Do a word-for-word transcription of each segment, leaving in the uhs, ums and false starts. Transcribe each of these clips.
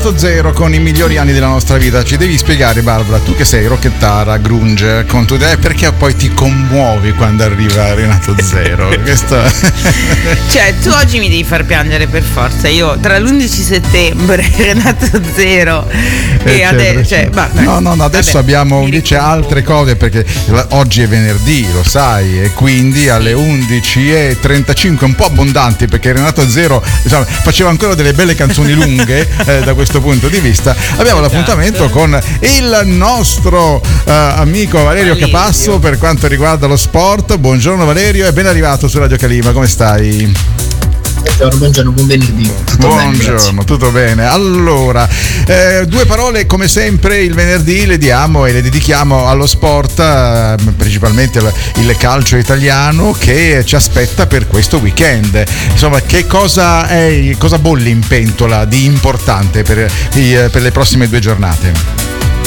Renato Zero con I migliori anni della nostra vita. Ci devi spiegare, Barbara, tu che sei rockettara, grunge, con tu, eh, perché poi ti commuovi quando arriva Renato Zero? Questo... Cioè, tu oggi mi devi far piangere per forza. Io tra l'undici settembre, Renato Zero e adesso, cioè, vabbè, no, no, no, adesso vabbè, abbiamo invece altre cose, perché oggi è venerdì, lo sai, e quindi alle undici e trentacinque, un po' abbondanti, perché Renato Zero, diciamo, faceva ancora delle belle canzoni lunghe eh, da questo punto di vista. Abbiamo esatto. l'appuntamento con il nostro uh, amico Valerio, Valerio Capasso per quanto riguarda lo sport. Buongiorno Valerio e ben arrivato su Radio Calima, come stai? Buongiorno, buon venerdì. Tutto Buongiorno, bene, tutto bene. Allora, eh, due parole come sempre il venerdì le diamo e le dedichiamo allo sport, eh, principalmente il, il calcio italiano che ci aspetta per questo weekend. Insomma, che cosa è, cosa bolle in pentola di importante per, i, per le prossime due giornate?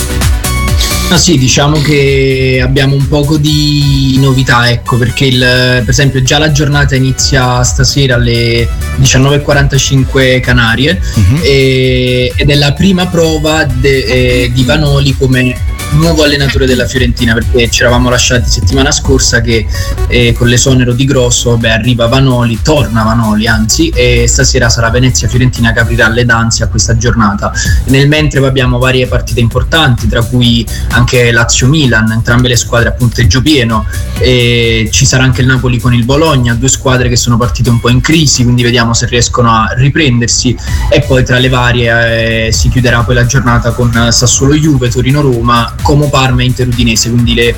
Ah sì, diciamo che abbiamo un poco di novità, ecco, perché il, per esempio già la giornata inizia stasera alle diciannove e quarantacinque Canarie, uh-huh. e, ed è la prima prova de, eh, di Vanoli come nuovo allenatore della Fiorentina, perché ci eravamo lasciati settimana scorsa che eh, con l'esonero di Grosso beh, arriva Vanoli, torna Vanoli anzi, e stasera sarà Venezia Fiorentina che aprirà le danze a questa giornata. Nel mentre abbiamo varie partite importanti, tra cui anche Lazio-Milan, entrambe le squadre a punteggio pieno, e ci sarà anche il Napoli con il Bologna, due squadre che sono partite un po' in crisi, quindi vediamo se riescono a riprendersi, e poi tra le varie eh, si chiuderà poi la giornata con Sassuolo-Juve, Torino-Roma, Como-Parma e Inter-Udinese, quindi le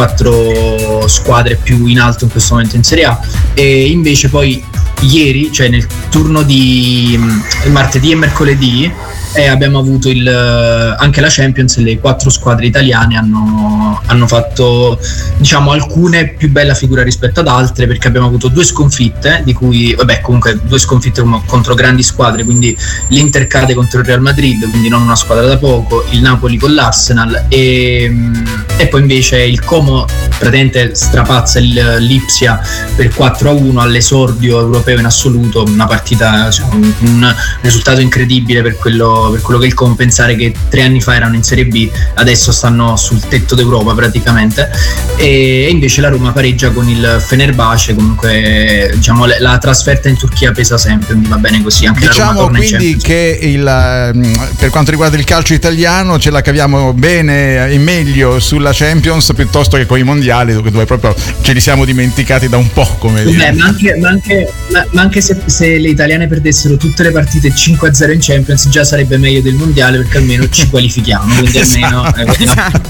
quattro squadre più in alto in questo momento in Serie A. E invece poi ieri, cioè nel turno di martedì e mercoledì, eh, abbiamo avuto il, anche la Champions, le quattro squadre italiane hanno, hanno fatto diciamo alcune più bella figura rispetto ad altre, perché abbiamo avuto due sconfitte, di cui vabbè comunque due sconfitte contro grandi squadre, quindi l'Inter cade contro il Real Madrid, quindi non una squadra da poco, il Napoli con l'Arsenal, e, e poi invece il Como praticamente strapazza il Lipsia per quattro a uno all'esordio europeo in assoluto, una partita, cioè, un, un risultato incredibile per quello, per quello che è il Como, pensare che tre anni fa erano in Serie B, adesso stanno sul tetto d'Europa praticamente, e invece la Roma pareggia con il Fenerbahce. Comunque diciamo la trasferta in Turchia pesa sempre, quindi va bene così, anche diciamo la Roma torna quindi in che il, per quanto riguarda il calcio italiano ce la caviamo bene e meglio sulla Champions piuttosto che con i mondiali, dove proprio ce li siamo dimenticati da un po', come dire. Beh, ma anche, ma anche, ma, ma anche se, se le italiane perdessero tutte le partite cinque a zero in Champions già sarebbe meglio del mondiale, perché almeno ci qualifichiamo, quindi almeno esatto.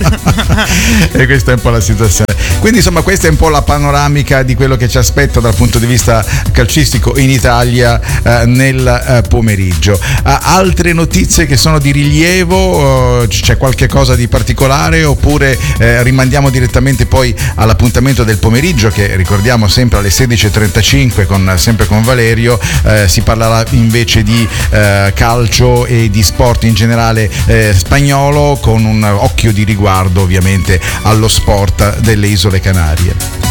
Eh, e questa è un po' la situazione. Quindi insomma questa è un po' la panoramica di quello che ci aspetta dal punto di vista calcistico in Italia eh, nel eh, pomeriggio. Uh, altre notizie che sono di rilievo, uh, c'è qualche cosa di particolare oppure eh, rimandiamo direttamente poi all'appuntamento del pomeriggio, che ricordiamo sempre alle sedici e trentacinque con, sempre con Valerio, eh, si parlerà invece di eh, calcio e di sport in generale eh, spagnolo, con un occhio di riguardo ovviamente allo sport delle Isole Canarie.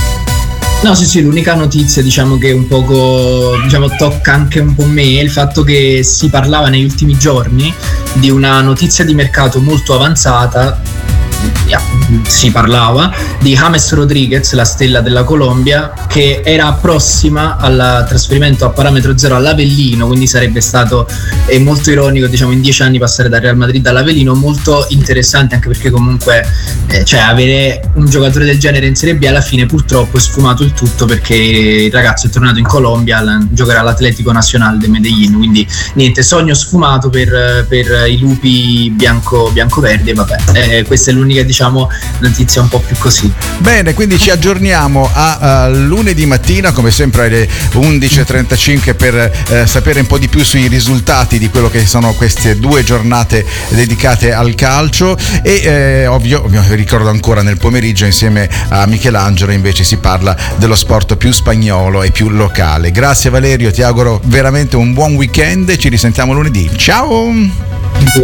No, sì, sì, l'unica notizia diciamo che un poco diciamo tocca anche un po' me è il fatto che si parlava negli ultimi giorni di una notizia di mercato molto avanzata. Yeah, si parlava di James Rodriguez, la stella della Colombia, che era prossima al trasferimento a parametro zero all'Avellino, quindi sarebbe stato è molto ironico diciamo in dieci anni passare dal Real Madrid all'Avellino, molto interessante anche perché comunque eh, cioè avere un giocatore del genere in Serie B alla fine purtroppo è sfumato il tutto, perché il ragazzo è tornato in Colombia, giocherà all'Atlético Nacional de Medellín, quindi niente, sogno sfumato per, per i lupi bianco, bianco-verdi, e vabbè, eh, questa è l'unica diciamo notizia un po' più così. Bene, quindi ci aggiorniamo a, a lunedì mattina come sempre alle undici e trentacinque per eh, sapere un po' di più sui risultati di quello che sono queste due giornate dedicate al calcio, e eh, ovvio, ovvio ricordo ancora nel pomeriggio insieme a Michelangelo invece si parla dello sport più spagnolo e più locale. Grazie Valerio, ti auguro veramente un buon weekend e ci risentiamo lunedì. Ciao!